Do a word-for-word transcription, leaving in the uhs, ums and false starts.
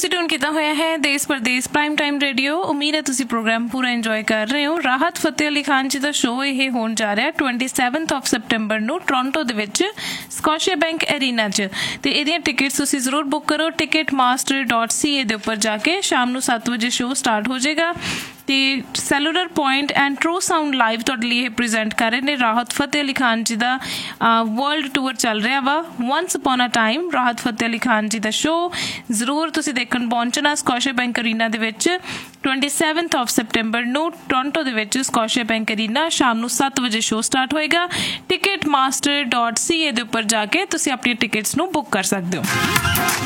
ਤੁਸੀਂ ਟਿਊਨ ਕੀਤਾ ਹੋਇਆ ਹੈ ਦੇਸ਼ ਪ੍ਰਦੇਸ਼ ਪ੍ਰਾਈਮ ਟਾਈਮ ਰੇਡੀਓ। ਉਮੀਦ ਹੈ ਤੁਸੀਂ ਪ੍ਰੋਗਰਾਮ ਪੂਰਾ ਇੰਜੋਏ ਕਰ ਰਹੇ ਹੋ। ਰਾਹਤ ਫਤਿਹ ਅਲੀ ਖਾਨ ਜੀ ਦਾ ਸ਼ੋਅ ਇਹ ਹੋਣ ਜਾ ਰਿਹਾ ਟਵੈਂਟੀ ਸੈਵਨਥ ਆਫ ਸੈਪਟੈਂਬਰ ਨੂੰ ਟੋਰਾਂਟੋ ਦੇ ਵਿੱਚ ਸਕੋਸ਼ੀਆ ਬੈਂਕ ਅਰੀਨਾ 'ਚ। ਤੇ ਇਹਦੀਆਂ ਟਿਕਟਸ ਤੁਸੀਂ ਜ਼ਰੂਰ ਬੁੱਕ ਕਰੋ ਟਿਕਟ ਮਾਸਟਰ ਡੋਟ ਸੀ ਏ ਦੇ ਉੱਪਰ ਜਾ ਕੇ। ਸ਼ਾਮ ਨੂੰ ਸੱਤ ਵਜੇ ਸ਼ੋਅ ਸਟਾਰਟ ਹੋ ਜਾਏਗਾ ਤੇ cellular point and true sound live ਤੁਹਾਡੇ ਲਈ ਇਹ ਪ੍ਰੈਜ਼ੈਂਟ ਕਰ ਰਹੇ ਨੇ। ਰਾਹਤ ਫਤਿਹ ਅਲੀ ਖਾਨ ਜੀ ਦਾ ਵਰਲਡ ਟੂਰ ਚੱਲ ਰਿਹਾ ਵਾ ਵਨਸ ਅਪੋਨ ਅ ਟਾਈਮ। ਰਾਹਤ ਫਤਿਹ ਅਲੀ ਖਾਨ ਜੀ ਦਾ ਸ਼ੋਅ ਜ਼ਰੂਰ ਤੁਸੀਂ ਦੇਖਣ ਪਹੁੰਚਣਾ ਸਕੋਸ਼ੀਆ ਬੈਂਕ ਅਰੀਨਾ ਦੇ ਵਿੱਚ ਟਵੈਂਟੀ ਸੈਵਨਥ ਆਫ ਸੈਪਟੈਂਬਰ ਨੂੰ ਟੋਰਾਂਟੋ ਦੇ ਵਿੱਚ ਸਕੋਸ਼ੀਆ ਬੈਂਕ ਅਰੀਨਾ। ਸ਼ਾਮ ਨੂੰ ਸੱਤ ਵਜੇ ਸ਼ੋਅ ਸਟਾਰਟ ਹੋਏਗਾ। ਟਿਕਟ ਮਾਸਟਰ ਡੋਟ ਸੀ ਏ ਦੇ ਉੱਪਰ ਜਾ ਕੇ ਤੁਸੀਂ ਆਪਣੀਆਂ ਟਿਕਟਸ ਨੂੰ ਬੁੱਕ ਕਰ ਸਕਦੇ ਹੋ।